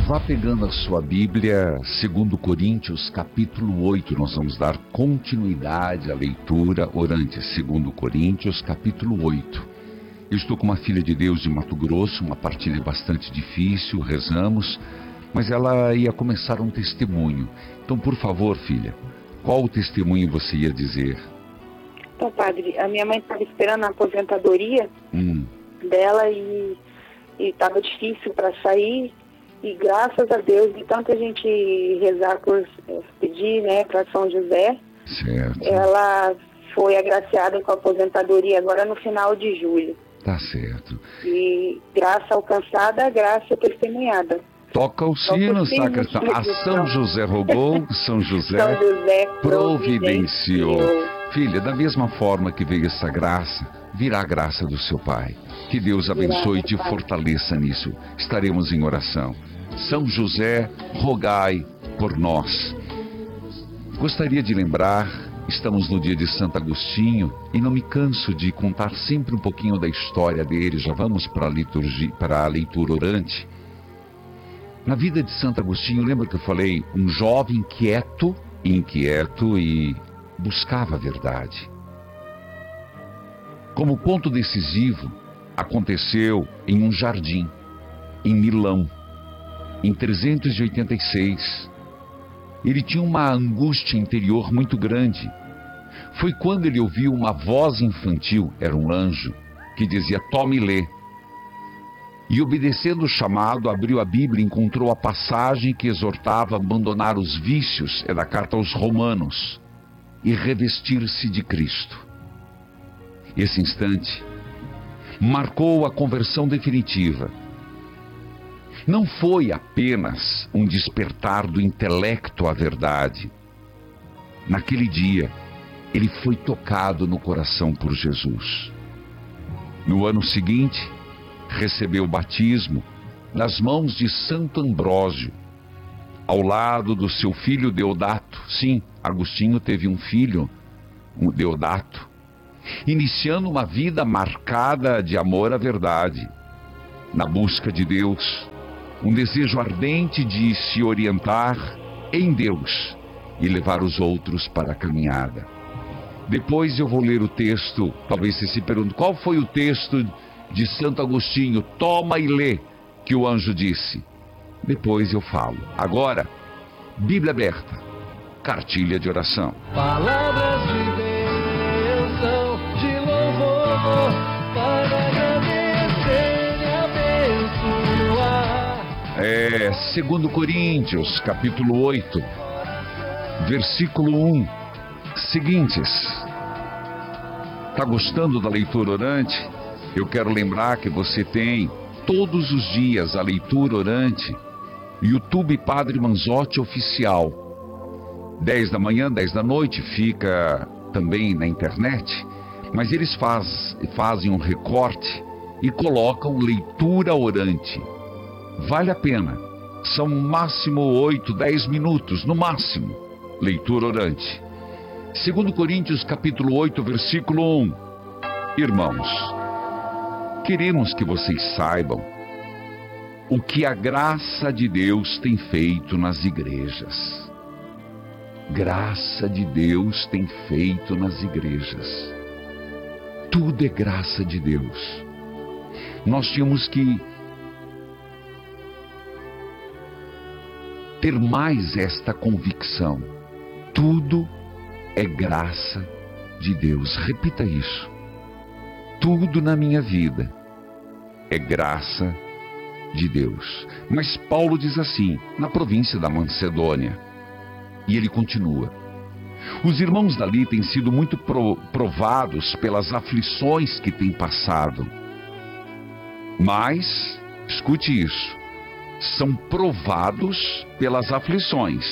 Vá pegando a sua Bíblia, 2 capítulo 8, nós vamos dar continuidade à leitura orante, 2 Coríntios, capítulo 8. Eu estou com uma filha de Deus de Mato Grosso, uma partilha bastante difícil, rezamos, mas ela ia começar um testemunho. Então, por favor, filha, qual o testemunho você ia dizer? Então, padre, a minha mãe estava esperando a aposentadoria dela e estava difícil para sair. E graças a Deus, de tanta gente rezar por pedir, né, para São José, Certo. ela foi agraciada com a aposentadoria agora no final de julho. Tá certo. E graça alcançada, graça testemunhada. Toca o sino, sacristão. A São José rogou, São José providenciou. Filha, da mesma forma que veio essa graça, virá a graça do seu Pai. Que Deus abençoe e te fortaleça nisso. Estaremos em oração. São José, rogai por nós. Gostaria de lembrar, estamos no dia de Santo Agostinho e não me canso de contar sempre um pouquinho da história dele. Já vamos para a leitura orante. Na vida de Santo Agostinho, lembra que eu falei? Um jovem inquieto e buscava a verdade. Como ponto decisivo, aconteceu em um jardim, em Milão, em 386. Ele tinha uma angústia interior muito grande. Foi quando ele ouviu uma voz infantil, era um anjo, que dizia: tome e lê. E obedecendo o chamado, abriu a Bíblia e encontrou a passagem que exortava a abandonar os vícios, é da carta aos Romanos, e revestir-se de Cristo. Esse instante marcou a conversão definitiva. Não foi apenas um despertar do intelecto à verdade. Naquele dia, ele foi tocado no coração por Jesus. No ano seguinte, recebeu o batismo nas mãos de Santo Ambrósio, ao lado do seu filho Deodato. Sim, Agostinho teve um filho, um Deodato, iniciando uma vida marcada de amor à verdade, na busca de Deus, um desejo ardente de se orientar em Deus e levar os outros para a caminhada. Depois eu vou ler o texto, talvez você se pergunte, qual foi o texto de Santo Agostinho? Toma e lê, que o anjo disse. Depois eu falo. Agora, Bíblia aberta, cartilha de oração. Palavras de bênção, de louvor, para agradecer e abençoar. 2 Coríntios, capítulo 8, versículo 1, seguintes. Tá gostando da leitura orante? Eu quero lembrar que você tem todos os dias a leitura orante, YouTube Padre Manzotti Oficial. 10 da manhã, 10 da noite, fica também na internet, mas eles fazem um recorte e colocam leitura orante. Vale a pena, são no máximo 8, 10 minutos, no máximo, leitura orante. 2 Coríntios capítulo 8, versículo 1. Irmãos, queremos que vocês saibam o que a graça de Deus tem feito nas igrejas. Graça de Deus tem feito nas igrejas. Tudo é graça de Deus. Nós tínhamos que ter mais esta convicção. Tudo é graça de Deus. Repita isso. Tudo na minha vida é graça de Deus. Mas Paulo diz assim, na província da Macedônia, e ele continua: os irmãos dali têm sido muito provados pelas aflições que têm passado. Mas, escute isso, são provados pelas aflições.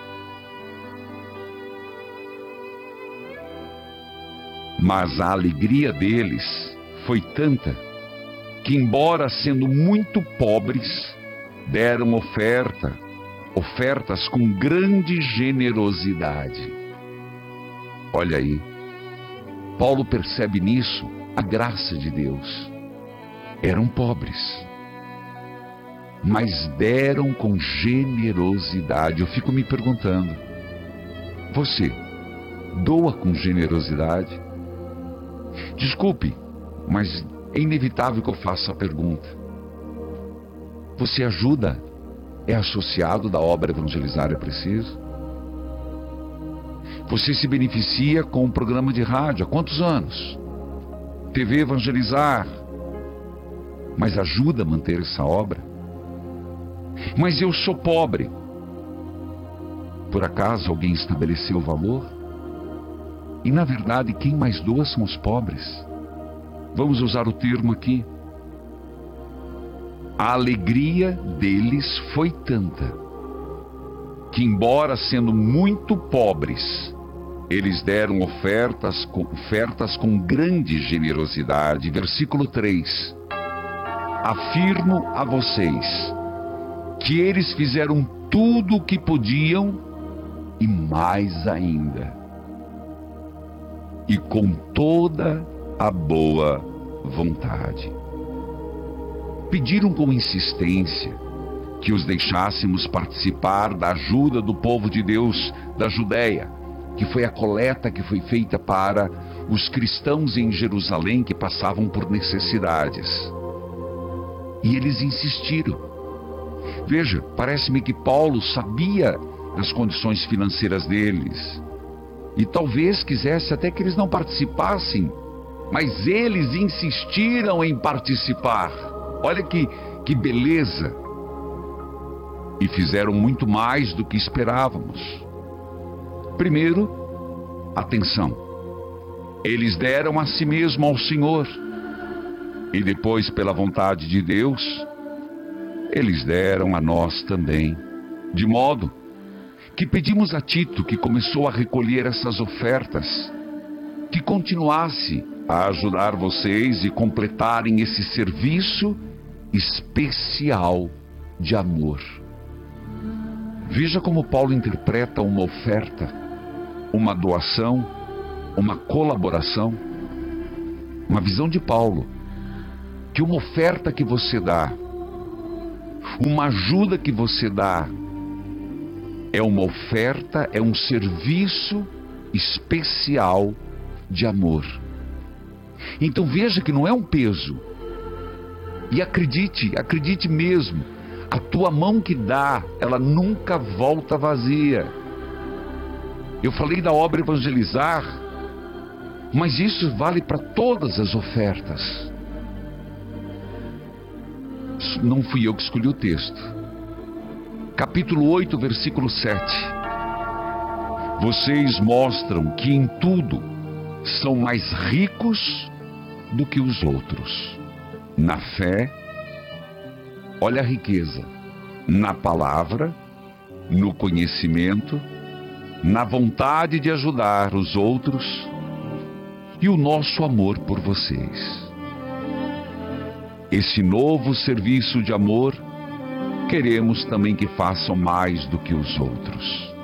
Mas a alegria deles foi tanta que, embora sendo muito pobres, deram ofertas com grande generosidade. Olha aí, Paulo percebe nisso a graça de Deus. Eram pobres, mas deram com generosidade. Eu fico me perguntando, você doa com generosidade? Desculpe, mas é inevitável que eu faça a pergunta. Você ajuda? É associado da obra Evangelizar é Preciso? Você se beneficia com um programa de rádio há quantos anos? TV Evangelizar. Mas ajuda a manter essa obra? Mas eu sou pobre. Por acaso alguém estabeleceu o valor? E na verdade quem mais doa são os pobres. Vamos usar o termo aqui. A alegria deles foi tanta que, embora sendo muito pobres, eles deram ofertas com grande generosidade. Versículo 3. Afirmo a vocês que eles fizeram tudo o que podiam e mais ainda, e com toda a boa vontade. Pediram com insistência que os deixássemos participar da ajuda do povo de Deus da Judéia, que foi a coleta que foi feita para os cristãos em Jerusalém que passavam por necessidades. E eles insistiram. Veja, parece-me que Paulo sabia das condições financeiras deles e talvez quisesse até que eles não participassem, mas eles insistiram em participar. Olha que beleza! E fizeram muito mais do que esperávamos. Primeiro, atenção. Eles deram a si mesmo ao Senhor. E depois, pela vontade de Deus, eles deram a nós também. De modo que pedimos a Tito, que começou a recolher essas ofertas, que continuasse a ajudar vocês e completarem esse serviço especial de amor. Veja como Paulo interpreta uma oferta, uma doação, uma colaboração. Uma visão de Paulo, que uma oferta que você dá, uma ajuda que você dá, é uma oferta, é um serviço especial de amor. Então veja que não é um peso. E acredite mesmo, a tua mão que dá, ela nunca volta vazia. Eu falei da obra Evangelizar, mas isso vale para todas as ofertas. Não fui eu que escolhi o texto. Capítulo 8, versículo 7. Vocês mostram que em tudo são mais ricos do que os outros. Na fé, olha a riqueza, na palavra, no conhecimento, na vontade de ajudar os outros e o nosso amor por vocês. Esse novo serviço de amor, queremos também que façam mais do que os outros.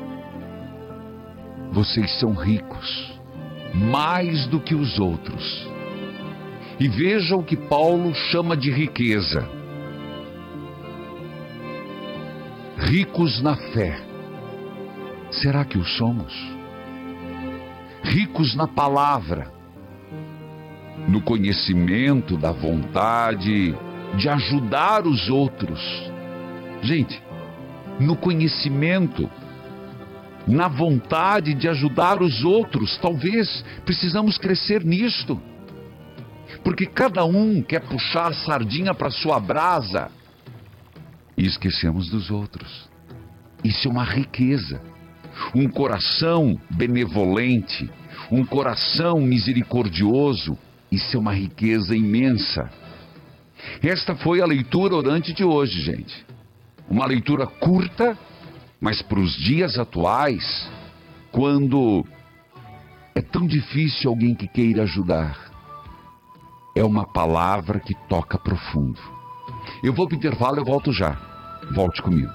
Vocês são ricos, mais do que os outros. E vejam o que Paulo chama de riqueza. Ricos na fé. Será que o somos? Ricos na palavra, no conhecimento da vontade de ajudar os outros. Gente, no conhecimento, na vontade de ajudar os outros, talvez precisamos crescer nisto. Porque cada um quer puxar a sardinha para sua brasa e esquecemos dos outros. Isso é uma riqueza. Um coração benevolente, um coração misericordioso, isso é uma riqueza imensa. Esta foi a leitura orante de hoje, gente. Uma leitura curta, mas para os dias atuais, quando é tão difícil alguém que queira ajudar. É uma palavra que toca profundo. Eu vou para o intervalo, eu volto já. Volte comigo.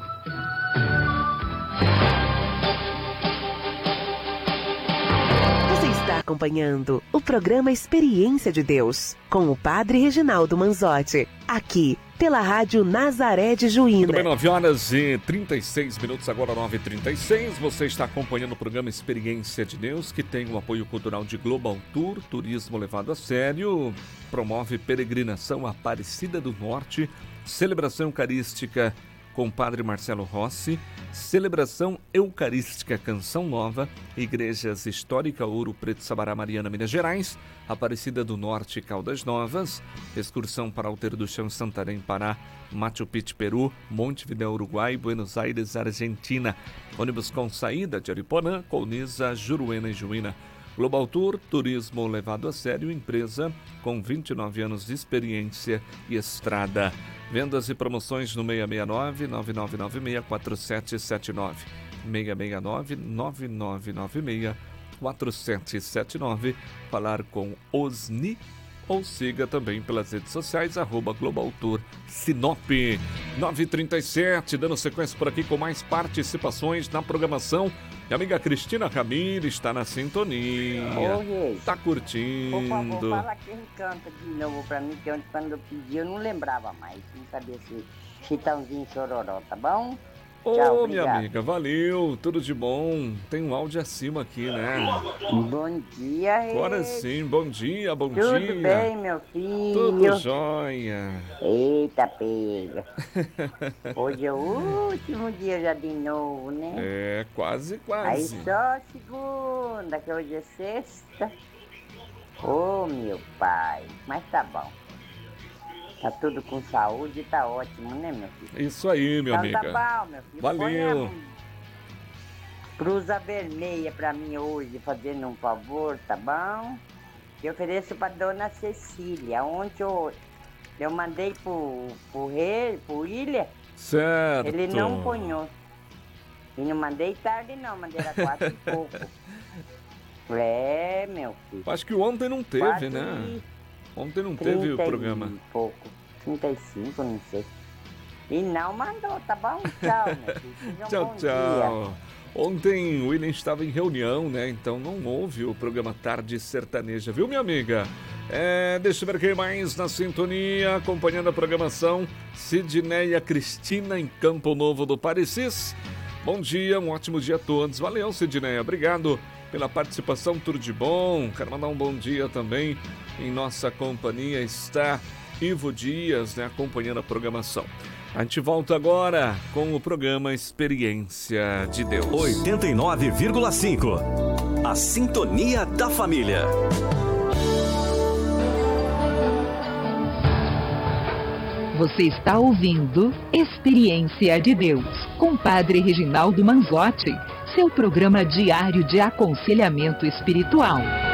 Você está acompanhando o programa Experiência de Deus, com o Padre Reginaldo Manzotti. Aqui, pela Rádio Nazaré de Juína. Muito bem, 9h36, agora 9h36. Você está acompanhando o programa Experiência de Deus, que tem o apoio cultural de Global Tour, turismo levado a sério, promove peregrinação Aparecida do Norte, celebração eucarística com Padre Marcelo Rossi, celebração eucarística Canção Nova, Igrejas Histórica Ouro Preto, Sabará, Mariana, Minas Gerais, Aparecida do Norte, Caldas Novas, excursão para Alter do Chão, Santarém, Pará, Machu Picchu, Peru, Montevidéu, Uruguai, Buenos Aires, Argentina, ônibus com saída de Ariponã, Colniza, Juruena e Juína. Global Tour, turismo levado a sério, empresa com 29 anos de experiência e estrada. Vendas e promoções no 669-9996-4779. 669-9996-4779. Falar com Osni ou siga também pelas redes sociais, @Global Tour Sinop. 9h37, dando sequência por aqui com mais participações na programação. Minha amiga Cristina Ramires está na sintonia. Oi, está curtindo. Por favor, fala quem canta de novo pra mim, que quando eu pedi eu não lembrava mais. Não sabia se Chitãozinho Chororó, tá bom? Tchau, minha amiga, valeu, tudo de bom. Tem um áudio acima aqui, né? Bom dia, agora sim, bom dia, bom dia. Tudo bem, meu filho? Tudo jóia. Eita, pega. Hoje é o último dia já de novo, né? É, quase. Aí só segunda, que hoje é sexta. Ô, meu pai, mas tá bom. Tá tudo com saúde, tá ótimo, né, meu filho? Isso aí, minha amiga. Tá bom, meu filho. Valeu. Cruza vermelha pra mim hoje, fazendo um favor, tá bom? Eu ofereço pra dona Cecília. Ontem eu mandei pro William. Certo. Ele não ponhou. E não mandei tarde não, mandei era 4 e pouco. É, meu filho. Acho que ontem não teve, né? Ontem não teve o programa. Pouco, 35, não sei. E não mandou, tá bom? Tchau, meu filho. Tchau. Dia. Ontem o William estava em reunião, né? Então não houve o programa Tarde Sertaneja, viu, minha amiga? Deixa eu ver quem mais na sintonia, acompanhando a programação. Sidneia Cristina, em Campo Novo do Parecis. Bom dia, um ótimo dia a todos. Valeu, Sidneia, obrigado pela participação, tudo de bom. Quero mandar um bom dia também. Em nossa companhia está Ivo Dias, né, acompanhando a programação. A gente volta agora com o programa Experiência de Deus. 89,5. A sintonia da família. Você está ouvindo Experiência de Deus, com Padre Reginaldo Manzotti, seu programa diário de aconselhamento espiritual.